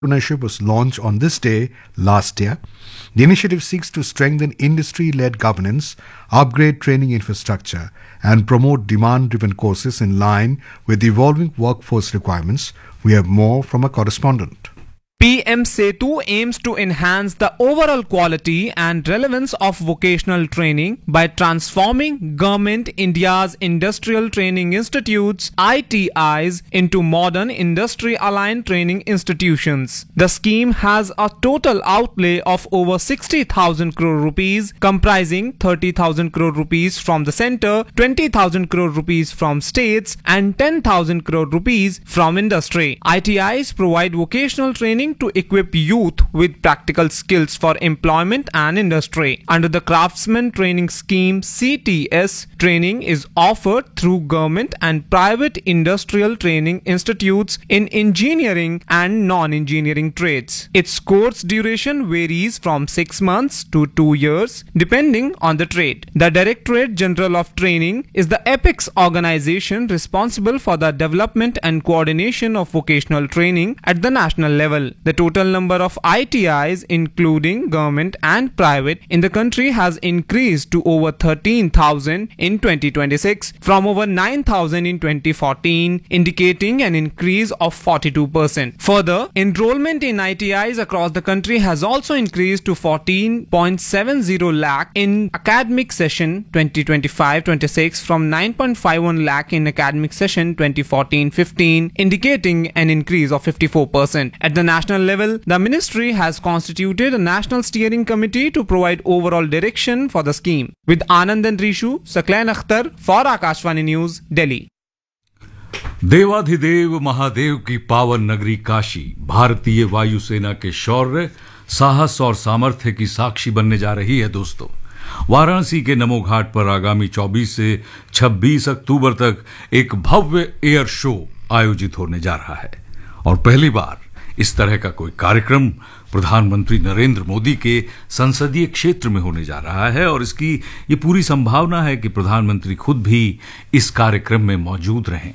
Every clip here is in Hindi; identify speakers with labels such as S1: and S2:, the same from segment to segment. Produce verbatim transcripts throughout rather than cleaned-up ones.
S1: Entrepreneurship was launched on this day last year. The initiative seeks to strengthen industry led governance, upgrade training infrastructure, and promote demand driven courses in line with evolving workforce requirements. We have more from a correspondent.
S2: P M Setu aims to enhance the overall quality and relevance of vocational training by transforming Government India's industrial training institutes I T Is into modern industry-aligned training institutions. The scheme has a total outlay of over sixty thousand crore rupees, comprising thirty thousand crore rupees from the centre, twenty thousand crore rupees from states, and ten thousand crore rupees from industry. I T Is provide vocational training to equip youth with practical skills for employment and industry. Under the Craftsman Training Scheme C T S, training is offered through government and private industrial training institutes in engineering and non-engineering trades. Its course duration varies from six months to two years depending on the trade. The Directorate General of Training is the apex organization responsible for the development and coordination of vocational training at the national level. The total number of I T Is, including government and private, in the country has increased to over thirteen thousand in twenty twenty-six from over nine thousand in twenty fourteen, indicating an increase of forty-two percent. Further, enrollment in I T Is across the country has also increased to fourteen point seven zero lakh in academic session twenty twenty-five twenty-six from nine point five one lakh in academic session twenty fourteen fifteen, indicating an increase of fifty-four percent. At the national level, the ministry has constituted a national steering committee to provide overall direction for the scheme. With Anand and Rishu, Saklain Akhtar for Akashvani News, Delhi.
S3: देवाधिदेव महादेव की पावन नगरी काशी भारतीय वायुसेना के शौर्य, साहस और सामर्थ्य की साक्षी बनने जा रही है। दोस्तों, वाराणसी के नमो घाट पर आगामी चौबीस से छब्बीस अक्टूबर तक एक भव्य एयर शो आयोजित होने जा रहा है और पहली बार इस तरह का कोई कार्यक्रम प्रधानमंत्री नरेंद्र मोदी के संसदीय क्षेत्र में होने जा रहा है और इसकी ये पूरी संभावना है कि प्रधानमंत्री खुद भी इस कार्यक्रम में मौजूद रहें।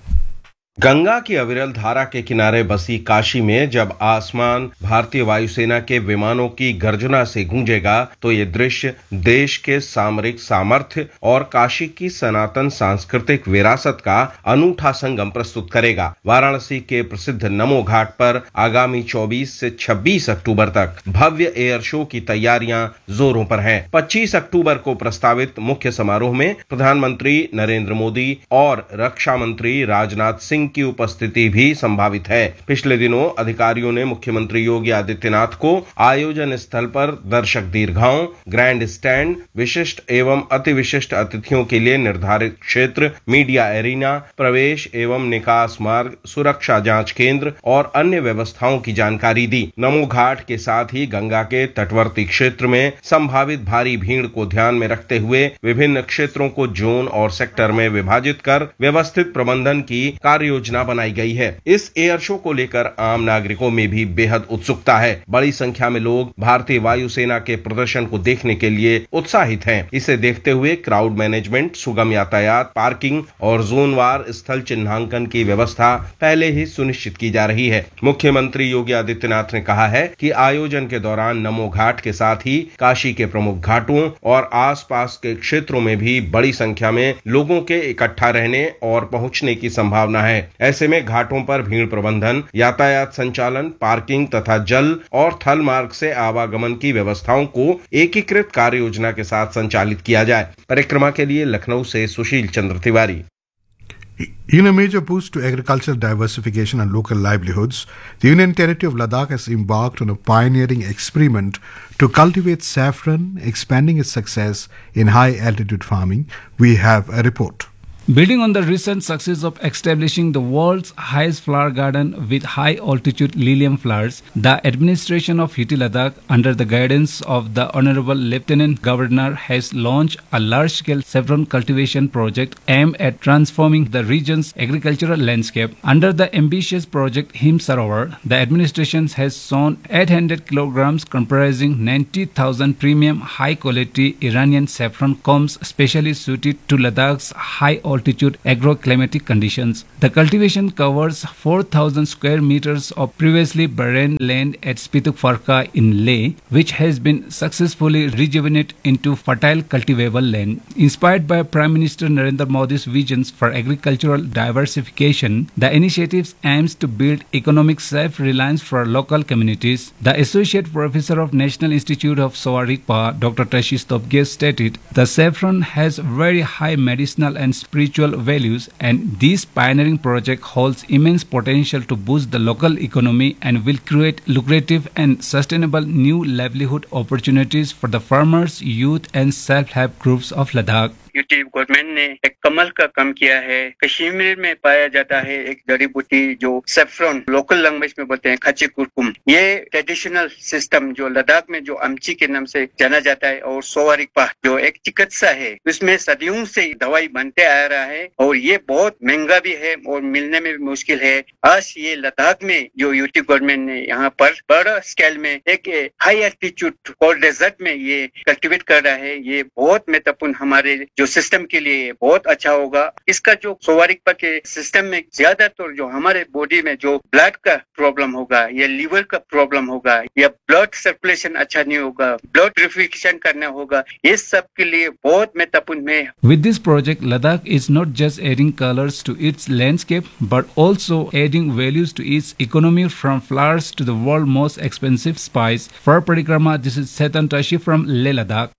S4: गंगा की अविरल धारा के किनारे बसी काशी में जब आसमान भारतीय वायुसेना के विमानों की गर्जना से गूंजेगा तो ये दृश्य देश के सामरिक सामर्थ्य और काशी की सनातन सांस्कृतिक विरासत का अनूठा संगम प्रस्तुत करेगा। वाराणसी के प्रसिद्ध नमो घाट पर आगामी चौबीस से छब्बीस अक्टूबर तक भव्य एयर शो की तैयारियां जोरों पर हैं। पच्चीस अक्टूबर को प्रस्तावित मुख्य समारोह में प्रधानमंत्री नरेंद्र मोदी और रक्षा मंत्री राजनाथ सिंह की उपस्थिति भी संभावित है। पिछले दिनों अधिकारियों ने मुख्यमंत्री योगी आदित्यनाथ को आयोजन स्थल पर दर्शक दीर्घाओं, ग्रैंड स्टैंड, विशिष्ट एवं अति विशिष्ट अतिथियों के लिए निर्धारित क्षेत्र, मीडिया एरिना, प्रवेश एवं निकास मार्ग, सुरक्षा जांच केंद्र और अन्य व्यवस्थाओं की जानकारी दी। नमो घाट के साथ ही गंगा के तटवर्ती क्षेत्र में संभावित भारी भीड़ को ध्यान में रखते हुए विभिन्न क्षेत्रों को जोन और सेक्टर में विभाजित कर व्यवस्थित प्रबंधन की कार्य योजना बनाई गई है। इस एयर शो को लेकर आम नागरिकों में भी बेहद उत्सुकता है। बड़ी संख्या में लोग भारतीय वायुसेना के प्रदर्शन को देखने के लिए उत्साहित हैं। इसे देखते हुए क्राउड मैनेजमेंट, सुगम यातायात, पार्किंग और जोनवार स्थल चिन्हांकन की व्यवस्था पहले ही सुनिश्चित की जा रही है। मुख्यमंत्री योगी आदित्यनाथ ने कहा है कि आयोजन के दौरान नमो घाट के साथ ही काशी के प्रमुख घाटों और आसपास के क्षेत्रों में भी बड़ी संख्या में लोगों के इकट्ठा रहने और पहुंचने की संभावना है। ऐसे में घाटों पर भीड़ प्रबंधन, यातायात संचालन, पार्किंग तथा जल और थल मार्ग से आवागमन की व्यवस्थाओं को एकीकृत कार्य योजना के साथ संचालित किया जाए। परिक्रमा के लिए लखनऊ से Sushil Chandra Tiwari.
S1: In a major boost to agricultural diversification and local livelihoods, the Union Territory of Ladakh has embarked on a pioneering experiment to cultivate saffron, expanding its success in high-altitude farming. We have a report.
S5: Building on the recent success of establishing the world's highest flower garden with high-altitude lilium flowers, the administration of U T Ladakh, under the guidance of the Honorable Lieutenant Governor, has launched a large-scale saffron cultivation project aimed at transforming the region's agricultural landscape. Under the ambitious project Him Sarovar, the administration has sown eight hundred kilograms comprising ninety thousand premium high-quality Iranian saffron combs specially suited to Ladakh's high-altitude altitude agroclimatic conditions. The cultivation covers four thousand square meters of previously barren land at Spituk Farka in Leh, which has been successfully rejuvenated into fertile cultivable land. Inspired by Prime Minister Narendra Modi's visions for agricultural diversification, the initiative aims to build economic self-reliance for local communities. The Associate Professor of National Institute of Sawarikpa, Doctor Tashi Stopge, stated, "The saffron has very high medicinal and spiritual values, and this pioneering project holds immense potential to boost the local economy and will create lucrative and sustainable new livelihood opportunities for the farmers, youth and self-help groups of Ladakh."
S6: UT government ने एक कमल का काम किया है। कश्मीर में पाया जाता है एक जड़ी बूटी जो सेफ्रॉन, लोकल लैंग्वेज में बोलते हैं खची कुरकुम। ये ट्रेडिशनल सिस्टम जो लद्दाख में जो अमची के नाम से जाना जाता है और सोवारिकपा जो एक चिकित्सा है, उसमें सदियों से दवाई बनते आ रहा है और ये बहुत महंगा भी है और मिलने में भी मुश्किल है। आज ये लद्दाख में जो यूटी गवर्नमेंट ने यहाँ पर बड़ा स्केल में एक हाई एल्टीट्यूड और डेजर्ट में ये कल्टिवेट कर रहा है, ये बहुत महत्वपूर्ण हमारे जो सिस्टम के लिए बहुत अच्छा होगा। इसका जो सोवारिकपा के सिस्टम में ज्यादातर जो हमारे बॉडी में जो ब्लड का प्रॉब्लम होगा या लीवर का प्रॉब्लम होगा या ब्लड सर्कुलेशन अच्छा नहीं होगा, ब्लड प्यूरिफिकेशन करना होगा, ये सब के लिए बहुत महत्वपूर्ण है।
S5: With this project, Ladakh is not just adding colors to its landscape, but also adding values to its economy, from flowers to the world's most expensive spice. For Parikrama, this is Setan Tashi from Leh Ladakh.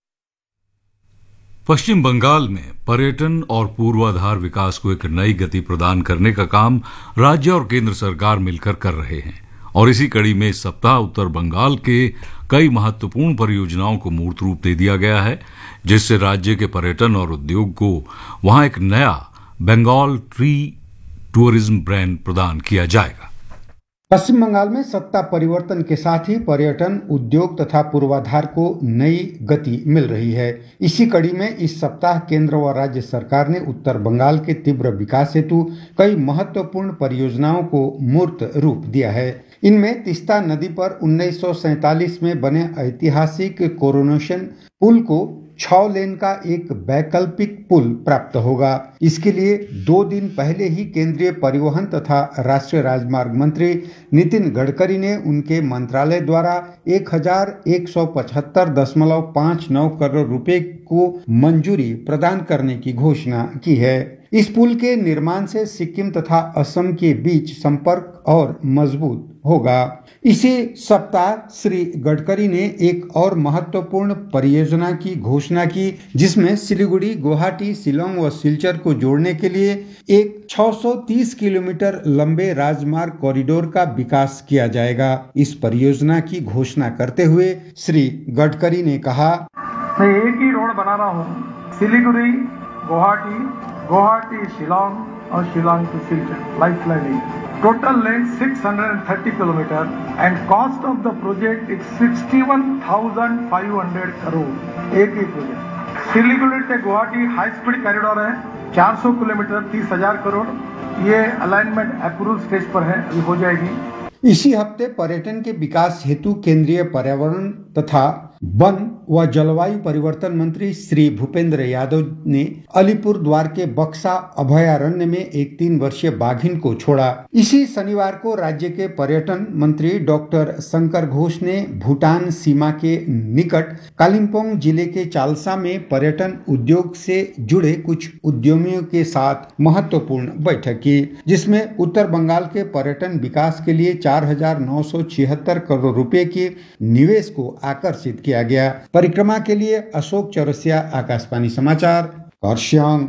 S3: पश्चिम बंगाल में पर्यटन और पूर्वाधार विकास को एक नई गति प्रदान करने का काम राज्य और केंद्र सरकार मिलकर कर रहे हैं और इसी कड़ी में इस सप्ताह उत्तर बंगाल के कई महत्वपूर्ण परियोजनाओं को मूर्त रूप दे दिया गया है, जिससे राज्य के पर्यटन और उद्योग को वहां एक नया बंगाल ट्री टूरिज्म ब्रांड प्रदान किया जाएगा।
S7: पश्चिम बंगाल में सत्ता परिवर्तन के साथ ही पर्यटन उद्योग तथा पूर्वाधार को नई गति मिल रही है। इसी कड़ी में इस सप्ताह केंद्र व राज्य सरकार ने उत्तर बंगाल के तीव्र विकास हेतु कई महत्वपूर्ण परियोजनाओं को मूर्त रूप दिया है। इनमें तीस्ता नदी पर उन्नीस सौ सैतालीस में बने ऐतिहासिक कोरोनेशन पुल को छह लेन का एक वैकल्पिक पुल प्राप्त होगा। इसके लिए दो दिन पहले ही केंद्रीय परिवहन तथा राष्ट्रीय राजमार्ग मंत्री नितिन गडकरी ने उनके मंत्रालय द्वारा एक हजार एक सौ पचहत्तर दशमलव पाँच नौ करोड़ रुपए को मंजूरी प्रदान करने की घोषणा की है। इस पुल के निर्माण से सिक्किम तथा असम के बीच संपर्क और मजबूत होगा। इसी सप्ताह श्री गडकरी ने एक और महत्वपूर्ण परियोजना की घोषणा की, जिसमें सिलीगुड़ी, गुवाहाटी, शिलोंग व सिलचर को जोड़ने के लिए एक छह सौ तीस किलोमीटर लंबे राजमार्ग कॉरिडोर का विकास किया जाएगा। इस परियोजना की घोषणा करते हुए श्री गडकरी ने कहा,
S8: मैं एक ही रोड बना रहा हूँ, सिलीगुड़ी, गुवाहाटी, गुवाहाटी शिलोंग और Shillong to Silchar life line. Total length छह सौ तीस kilometre and cost of the project is इकसठ हज़ार पाँच सौ करोड़। एक ही प्रोजेक्ट सिलीगुड़ी से गुवाहाटी हाई स्पीड कॉरिडोर है, चार सौ किलोमीटर, तीस हजार करोड़। ये अलाइनमेंट अप्रूवल स्टेज पर है, अभी हो जाएगी।
S7: इसी हफ्ते पर्यटन के विकास हेतु केंद्रीय पर्यावरण तथा वन व जलवायु परिवर्तन मंत्री श्री भूपेंद्र यादव ने अलीपुर द्वार के बक्सा अभयारण्य में एक तीन वर्षीय बाघिन को छोड़ा। इसी शनिवार को राज्य के पर्यटन मंत्री डॉक्टर शंकर घोष ने भूटान सीमा के निकट कालिम्पोंग जिले के चालसा में पर्यटन उद्योग से जुड़े कुछ उद्यमियों के साथ महत्वपूर्ण बैठक की, जिसमें उत्तर बंगाल के पर्यटन विकास के लिए चार हजार नौ सौ छिहत्तर करोड़ रुपए के निवेश को आकर्षित किया गया। परिक्रमा के लिए अशोक चौरसिया, आकाशवाणी समाचार, करसियांग।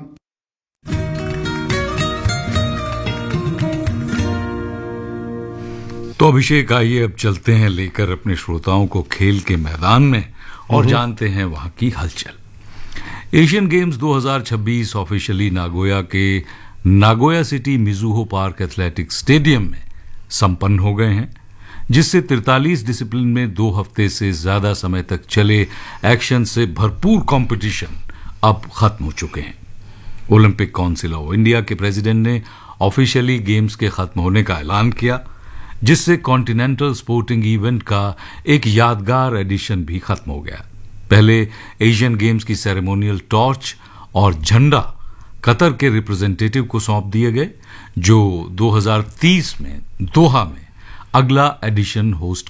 S3: तो अभिषेक, आइए अब चलते हैं लेकर अपने श्रोताओं को खेल के मैदान में और जानते हैं वहां की हलचल। एशियन गेम्स दो हज़ार छब्बीस ऑफिशियली नागोया के Nagoya city Mizuho park athletics stadium में संपन्न हो गए हैं, जिससे तैंतालीस डिसिप्लिन में दो हफ्ते से ज्यादा समय तक चले एक्शन से भरपूर कंपटीशन अब खत्म हो चुके हैं। ओलंपिक काउंसिल ऑफ इंडिया के प्रेसिडेंट ने ऑफिशियली गेम्स के खत्म होने का ऐलान किया, जिससे कॉन्टिनेंटल स्पोर्टिंग इवेंट का एक यादगार एडिशन भी खत्म हो गया। पहले एशियन गेम्स की सेरेमोनियल टॉर्च और झंडा कतर के रिप्रेजेंटेटिव को सौंप दिए गए, जो दो हज़ार तीस में दोहा में अगला एडिशन होस्ट